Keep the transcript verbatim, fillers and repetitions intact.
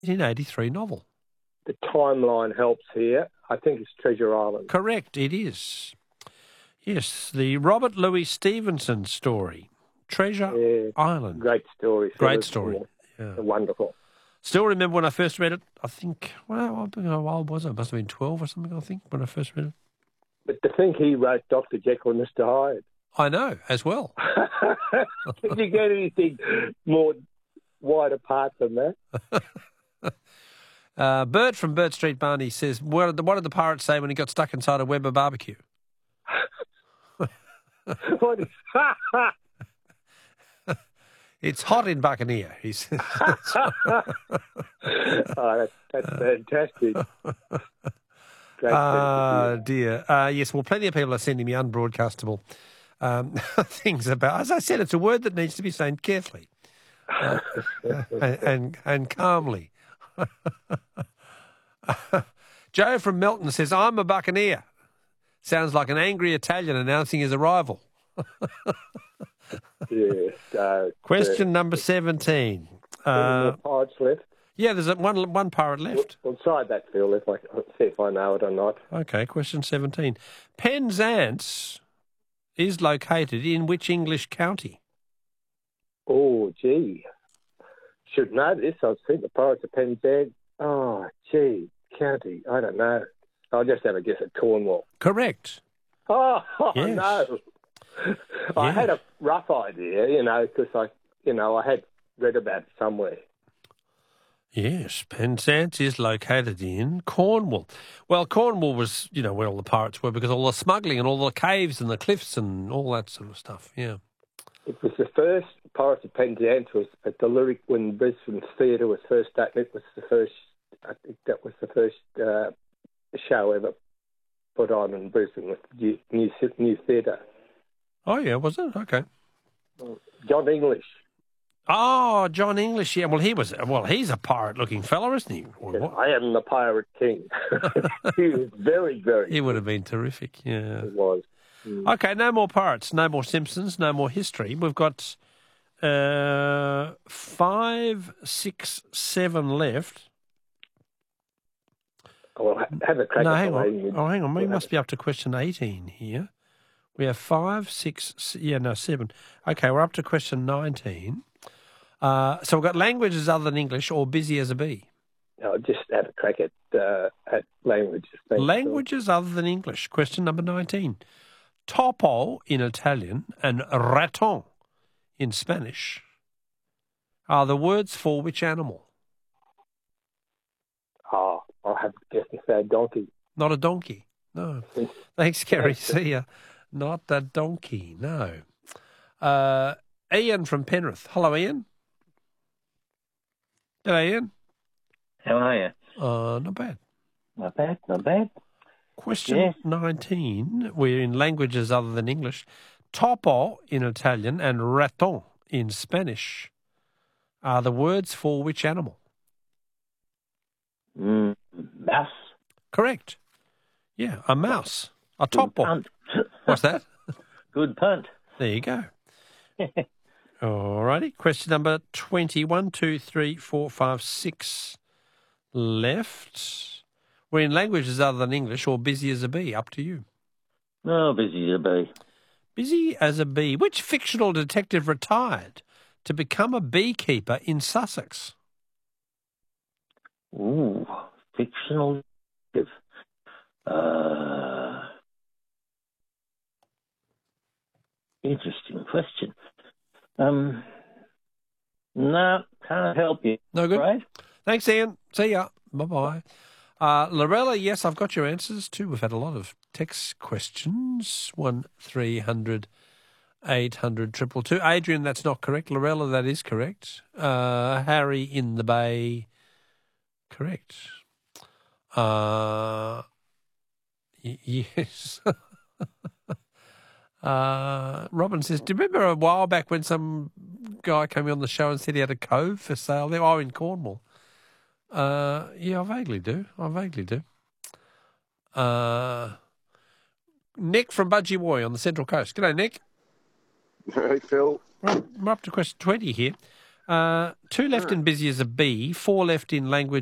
eighteen eighty-three novel. The timeline helps here. I think it's Treasure Island. Correct, it is. Yes, the Robert Louis Stevenson story, Treasure Yeah, Island. great story. Great story. Yeah. Wonderful. Still remember when I first read it. I think, well, how old was I? Must have been twelve or something, I think, when I first read it. But to think he wrote Doctor Jekyll and Mister Hyde. I know, as well. Did you get anything more wide apart than that? uh, Bert from Bert Street Barney says, what did, the, what did the pirate say when he got stuck inside a Weber barbecue? What is... It's hot in Buccaneer, he says. Oh, that's, that's fantastic. Great Ah, dear. Uh, yes, well, plenty of people are sending me unbroadcastable um, things about. As I said, it's a word that needs to be said carefully uh, and, and and calmly. Joe from Melton says, "I'm a buccaneer." Sounds like an angry Italian announcing his arrival. Yes. Uh, Question uh, number seventeen. Uh, pirates left. Yeah, there's a, one one pirate left. We'll, we'll try that, Phil, if I see if I know it or not. Okay, question seventeen. Penzance is located in which English county? Oh, gee. Should know this. I've seen the Pirates of Penzance. Oh, gee. County. I don't know. I'll just have a guess at Cornwall. Correct. Oh, yes. no. I yeah. had a rough idea, you know, because I, you know, I had read about it somewhere. Yes, Penzance is located in Cornwall. Well, Cornwall was, you know, where all the pirates were because all the smuggling and all the caves and the cliffs and all that sort of stuff, yeah. It was the first, Pirates of Penzance was at the Lyric when Brisbane Theatre was first starting. It was the first, I think that was the first uh, show ever put on in Brisbane with the new, new theatre. Oh, yeah, was it? Okay. John English. Oh, John English, yeah. Well, he was, well, he's a pirate-looking fella, isn't he? Or Yes, what? I am the Pirate King. He was very, very He would have been terrific, yeah. He was. Mm. Okay, no more pirates, no more Simpsons, no more history. We've got uh, five, six, seven left. Well, have a crack no, at hang the on. way. Oh, hang on. We must be up to question eighteen here. We have five, six, yeah, no, seven. Okay, we're up to question nineteen. Uh, so we've got languages other than English or busy as a bee. I'll just have a crack at, uh, at languages. Thanks, Languages other than English. Question number nineteen. Topo in Italian and raton in Spanish are the words for which animal? Oh, I'll have to guess and say donkey. Not a donkey. No. Thanks, Kerry. See ya. Not a donkey. No. Uh, Ian from Penrith. Hello, Ian. G'day, Ian. How are you? Uh, not bad. Not bad, not bad. Question Yeah. nineteen. We're in languages other than English. Topo in Italian and raton in Spanish are the words for which animal? Mm, mouse. Correct. Yeah, a mouse. A topo. Punt. What's that? Good punt. There you go. All righty. Question number twenty. One, two, three, four, five, six left. We're in languages other than English or busy as a bee. Up to you. Oh, busy to be. Busy as a bee. Which fictional detective retired to become a beekeeper in Sussex? Ooh, fictional. Uh, interesting question. Um, no, can't help you. No good. Right? Thanks, Ian. See ya. Bye-bye. Uh, Lorella, yes, I've got your answers too. We've had a lot of text questions. One three hundred eight hundred triple two. Adrian, that's not correct. Lorella, that is correct. Uh, Harry in the Bay, correct. Uh, y- yes. uh, Robin says, do you remember a while back when some guy came on the show and said he had a cove for sale there? Oh, in Cornwall. Uh, yeah, I vaguely do. I vaguely do. Uh, Nick from Budgie Woy on the Central Coast. G'day, Nick. Hey, Phil. Right, we're up to question twenty here. Uh, two left Hmm. in busy as a bee, four left in language